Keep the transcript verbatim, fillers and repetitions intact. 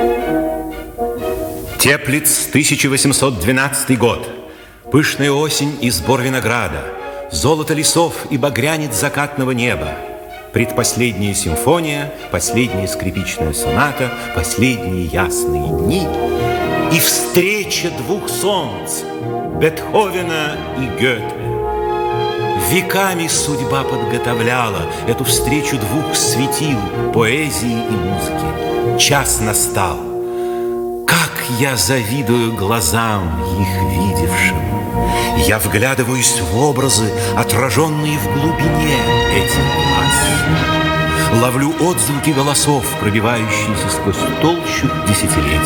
Теплиц, тысяча восемьсот двенадцатый год. Пышная осень и сбор винограда, золото лесов и багрянец закатного неба. Предпоследняя симфония, последняя скрипичная соната, последние ясные дни и встреча двух солнц — Бетховена и Гёте. Веками судьба подготовляла эту встречу двух светил поэзии и музыки. Час настал. Как я завидую глазам их видевшим! Я вглядываюсь в образы, отраженные в глубине этих глаз. Ловлю отзвуки голосов, пробивающиеся сквозь толщу десятилетий.